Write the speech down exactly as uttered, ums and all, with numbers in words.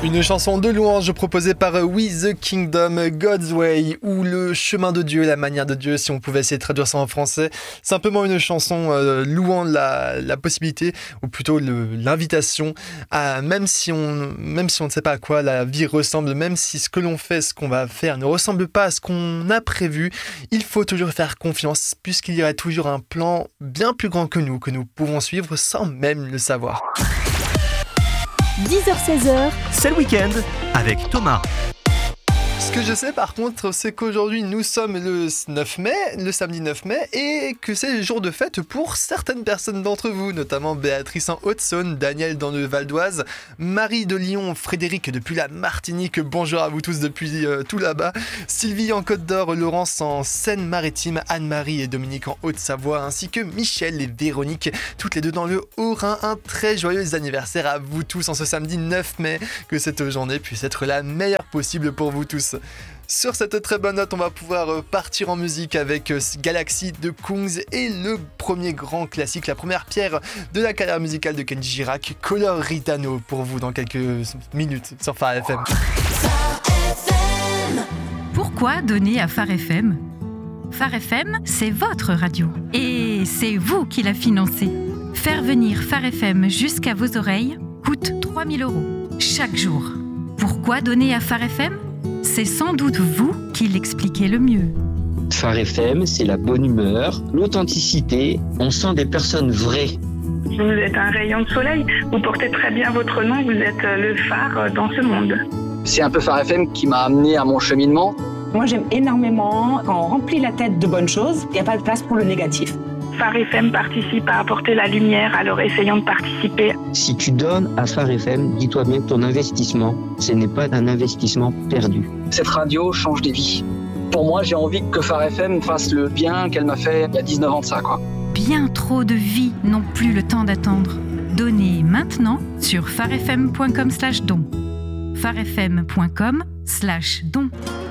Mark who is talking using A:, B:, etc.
A: Une chanson de louange proposée par We The Kingdom, God's Way, ou le chemin de Dieu, la manière de Dieu, si on pouvait essayer de traduire ça en français. Simplement une chanson euh, louant la, la possibilité, ou plutôt le, l'invitation, à même si, on, même si on ne sait pas à quoi la vie ressemble, même si ce que l'on fait, ce qu'on va faire ne ressemble pas à ce qu'on a prévu, il faut toujours faire confiance, puisqu'il y aurait toujours un plan bien plus grand que nous, que nous pouvons suivre sans même le savoir.
B: dix heures seize heures,
C: c'est le week-end avec Thomas.
A: Ce que je sais par contre, c'est qu'aujourd'hui nous sommes le neuf mai, le samedi neuf mai, et que c'est le jour de fête pour certaines personnes d'entre vous, notamment Béatrice en Haute-Saône, Daniel dans le Val d'Oise, Marie de Lyon, Frédéric depuis la Martinique, bonjour à vous tous depuis euh, tout là-bas, Sylvie en Côte d'Or, Laurence en Seine-Maritime, Anne-Marie et Dominique en Haute-Savoie, ainsi que Michel et Véronique, toutes les deux dans le Haut-Rhin. Un très joyeux anniversaire à vous tous en ce samedi neuf mai, que cette journée puisse être la meilleure possible pour vous tous. Sur cette très bonne note, on va pouvoir partir en musique avec Galaxy de Kungs et le premier grand classique, la première pierre de la carrière musicale de Kenji Girac, Color Ritano, pour vous dans quelques minutes sur Phare F M.
D: Pourquoi donner à Phare F M ? Phare F M, c'est votre radio et c'est vous qui la financez. Faire venir Phare F M jusqu'à vos oreilles coûte trois mille euros chaque jour. Pourquoi donner à Phare F M ? C'est sans doute vous qui l'expliquez le mieux.
E: Phare F M, c'est la bonne humeur, l'authenticité, on sent des personnes vraies.
F: Vous êtes un rayon de soleil, vous portez très bien votre nom, vous êtes le phare dans ce monde.
G: C'est un peu Phare F M qui m'a amené à mon cheminement.
H: Moi j'aime énormément quand on remplit la tête de bonnes choses, il n'y a pas de place pour le négatif.
F: Phare F M participe à apporter la lumière, alors essayons de participer.
E: Si tu donnes à Phare F M, dis-toi bien que ton investissement, ce n'est pas un investissement perdu.
G: Cette radio change des vies. Pour moi, j'ai envie que Phare F M fasse le bien qu'elle m'a fait il y a dix-neuf ans de ça, quoi.
D: Bien trop de vies n'ont plus le temps d'attendre. Donnez maintenant sur pharefm point com slash don. pharefm point com slash don.